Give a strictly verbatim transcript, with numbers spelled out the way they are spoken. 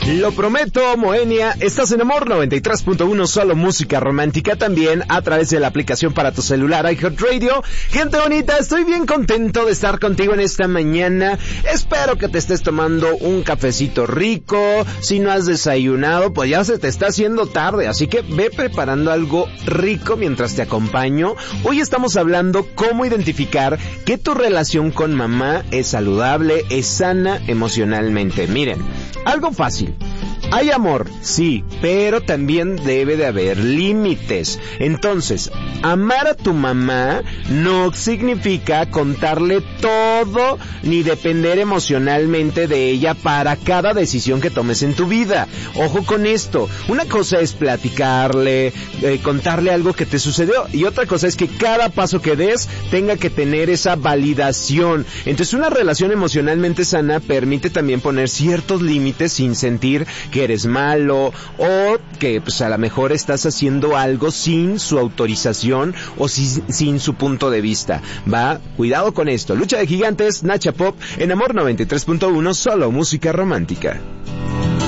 Lo prometo, Moenia, estás en Amor noventa y tres punto uno, solo música romántica, también a través de la aplicación para tu celular iHeartRadio. Gente bonita, estoy bien contento de estar contigo en esta mañana. Espero que te estés tomando un cafecito rico. Si no has desayunado, pues ya se te está haciendo tarde, así que ve preparando algo rico mientras te acompaño. Hoy estamos hablando cómo identificar que tu relación con mamá es saludable, es sana emocionalmente. Miren, algo fácil. Hay amor, sí, pero también debe de haber límites. Entonces, amar a tu mamá no significa contarle todo ni depender emocionalmente de ella para cada decisión que tomes en tu vida. Ojo con esto. Una cosa es platicarle, eh, contarle algo que te sucedió, y otra cosa es que cada paso que des tenga que tener esa validación. Entonces, una relación emocionalmente sana permite también poner ciertos límites sin sentir que eres malo o que pues a lo mejor estás haciendo algo sin su autorización o sin, sin su punto de vista. Va, cuidado con esto. Lucha de Gigantes, Nacha Pop, en Amor noventa y tres punto uno, solo música romántica.